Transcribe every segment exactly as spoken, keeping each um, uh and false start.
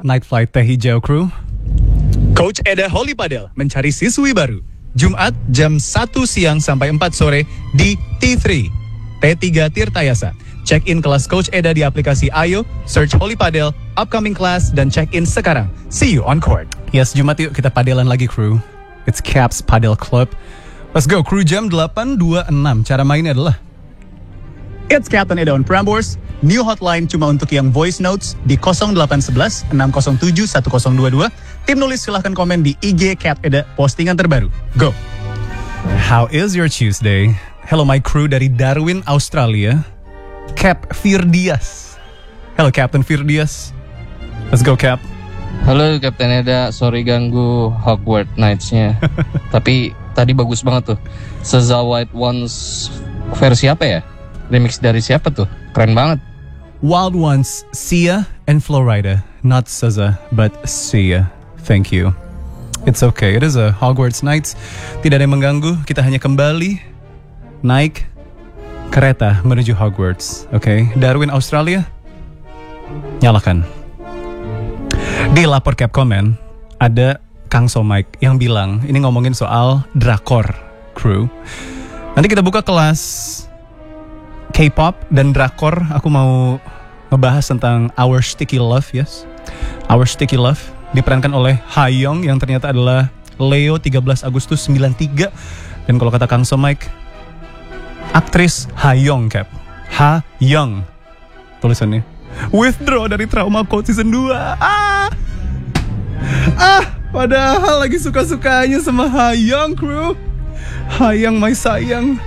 Night Flight Teh Hijau Crew. Coach Eda Holy Padel mencari siswi baru. Jumat jam satu siang sampai empat sore di T tiga T tiga Tirtayasa. Check in kelas Coach Eda di aplikasi Ayo, search Holy Padel, upcoming class, dan check in sekarang. See you on court. Yes, Jumat yuk kita padelan lagi, crew. It's Caps Padel Club. Let's go, crew. Jam delapan dua puluh enam. Cara mainnya adalah It's Captain Eda on Prambors. New hotline cuma untuk yang voice notes di nol delapan satu satu enam nol tujuh satu nol dua dua. Tim nulis silahkan komen di I G Cap Eda postingan terbaru. Go! How is your Tuesday? Hello my crew dari Darwin, Australia. Cap Firdias. Hello Captain Firdias. Let's go Cap. Halo Captain Eda, sorry ganggu Hogwarts Nights-nya. Tapi tadi bagus banget tuh. Seza White Ones versi apa ya? Remix dari siapa tuh? Keren banget. Wild Ones, Sia and Florida. Not Seza, but Sia. Thank you. It's okay, it is a Hogwarts Nights. Tidak ada yang mengganggu, kita hanya kembali naik kereta menuju Hogwarts. Oke, okay? Darwin, Australia. Nyalakan. Di lapor Cap Comment ada Kang Somik yang bilang, ini ngomongin soal drakor, crew. Nanti kita buka kelas K-pop dan drakor. Aku mau ngebahas tentang Our Sticky Love, yes. Our Sticky Love diperankan oleh Ha Young yang ternyata adalah Leo tiga belas Agustus sembilan tiga. Dan kalau kata Kang Somik, aktris Ha Young, Cap. Ha Young tulisannya. Withdraw dari Trauma Code season dua. Ah! Ah, padahal lagi suka-sukanya sama Ha Young, crew. Ha Young, my sayang.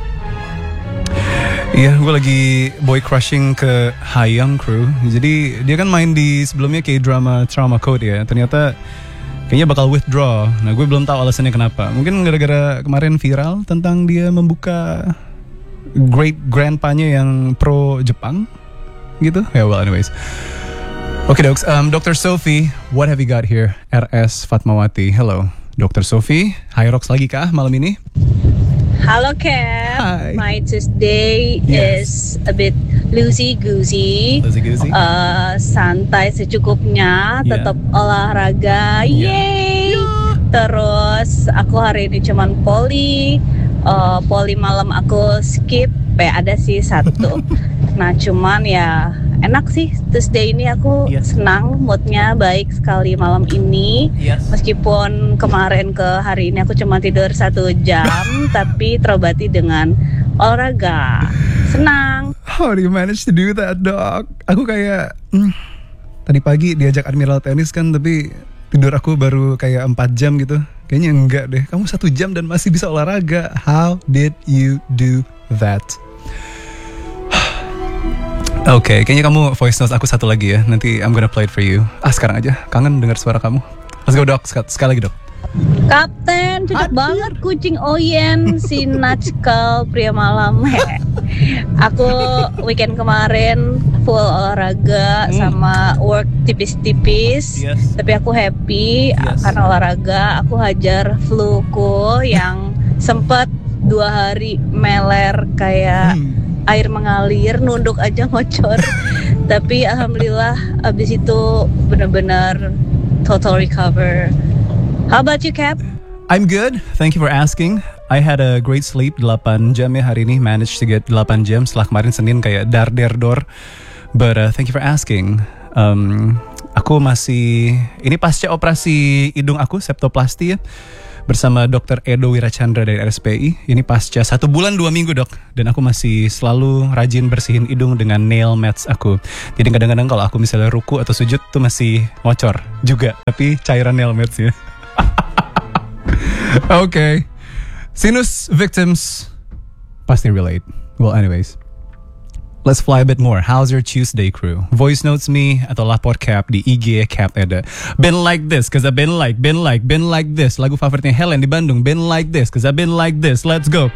Iya, gue lagi boy crushing ke Ha Young, crew. Jadi dia kan main di sebelumnya kayak drama Trauma Code ya. Ternyata kayaknya bakal withdraw. Nah, gue belum tahu alasannya kenapa. Mungkin gara-gara kemarin viral tentang dia membuka great grandpa-nya yang pro Jepang gitu. Ya, yeah, well anyways. Oke, okay, Docs. Um, Dokter Sophie, what have you got here? R S Fatmawati. Hello, Dokter Sophie. High Rocks lagi kah malam ini? Halo Cap, Hi. My Tuesday Yes. is a bit loosey-goosey, Loosey-goosey? uh, santai secukupnya, Yeah. tetap olahraga, Yeah. yeay. Terus aku hari ini cuman poli, uh, poli malam aku skip, eh ada sih satu. Nah cuman ya enak sih Tuesday ini, aku Yes. senang, moodnya baik sekali malam ini. Yes. Meskipun kemarin ke hari ini aku cuma tidur satu jam, tapi terobati dengan olahraga. Senang. How do you manage to do that, Dok? Aku kayak hmm, tadi pagi diajak Admiral tenis kan, tapi tidur aku baru kayak empat jam gitu. Kayaknya enggak deh. Kamu satu jam dan masih bisa olahraga. How did you do that? Oke, okay, kayaknya kamu voice note aku satu lagi ya. Nanti I'm gonna play it for you. Ah, sekarang aja. Kangen dengar suara kamu. Let's go, Dok. Sekali, sekali lagi, Dok. Kapten, cocok banget kucing Oyen, si Natskal pria malam. Aku weekend kemarin full olahraga hmm. sama work tipis-tipis. Yes. Tapi aku happy yes. karena olahraga. Aku hajar fluku yang sempet dua hari meler kayak hmm. air mengalir, nunduk aja ngocor. Tapi alhamdulillah abis itu benar-benar total recover. How about you, Cap? I'm good, thank you for asking. I had a great sleep, delapan jam ya hari ini. Managed to get delapan jam setelah kemarin Senin kayak dar der dor. But uh, thank you for asking. um, Aku masih, ini pasca operasi hidung aku, septoplasti ya, bersama Dokter Edo Wirachandra dari R S P I. Ini pasca satu bulan dua minggu, Dok. Dan aku masih selalu rajin bersihin hidung dengan nail mats aku. Jadi kadang-kadang kalau aku misalnya ruku atau sujud tuh masih ngocor juga, tapi cairan nail matsnya. Oke, okay. Sinus victims pasti relate. Well anyways, let's fly a bit more. How's your Tuesday, crew? Voice notes me atau lapor Cap di I G Cap Eda. Been like this, cause I've been like, been like, been like this. Lagu favoritnya Helen di Bandung. Been like this, cause I've been like this. Let's go.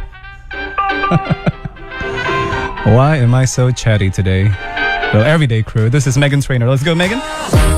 Why am I so chatty today? Well, everyday crew. This is Megan Trainor. Let's go, Megan.